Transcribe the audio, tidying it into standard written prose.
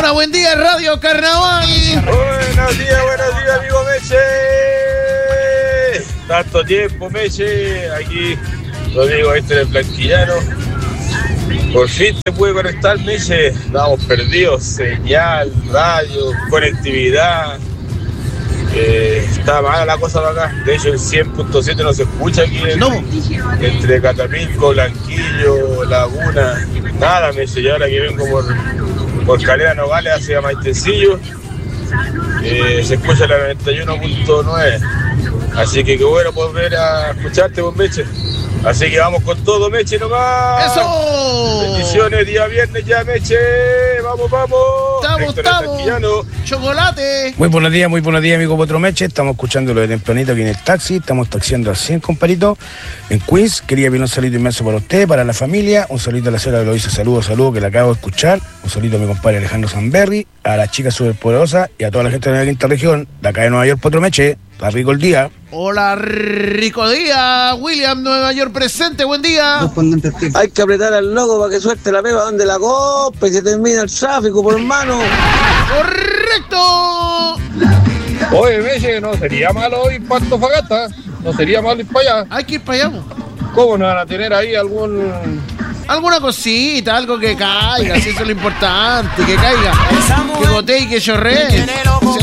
Hola, buen día, Radio Carnaval. Buenos días, amigo Meche. Tanto tiempo, Meche. Aquí, Rodrigo, el Blanquillano. Por fin te pude conectar, Meche. Estábamos perdidos. Señal, radio, conectividad. Está mala la cosa para acá. De hecho, el 100.7 no se escucha aquí. Entre Catapilco, Blanquillo, Laguna. Nada, Meche. Y ahora que vengo por Calera Nogales hacia Maitencillo, se escucha la 91.9. Así que qué bueno volver a escucharte, buen Meche. Así que vamos con todo, Meche, nomás. ¡Eso! Bendiciones, día viernes ya, Meche. Vamos. Estamos. Chocolate. Muy buenos días, amigo Potro Meche. Estamos escuchándolo de tempranito aquí en el taxi. Estamos taxiando al 100, comparito, en Queens. Quería pedir un saludo inmenso para usted, para la familia. Un saludo a la señora que lo dice, saludo, que la acabo de escuchar. Un saludo a mi compadre Alejandro Sanberry, a la chica superpoderosa y a toda la gente de la quinta región, de acá de Nueva York, Potro Meche. Está rico el día. Hola, rico día. William, Nueva York presente, buen día. Hay que apretar al loco para que suelte la peba donde la copa y se termina el tráfico, por hermano. ¡Correcto! Oye, Meche, no sería malo ir para Antofagasta. No sería malo ir para allá. Hay que ir para allá. ¿Cómo no van a tener ahí alguna cosita, algo que caiga, si eso es lo importante, que caiga, que gotee y que chorree.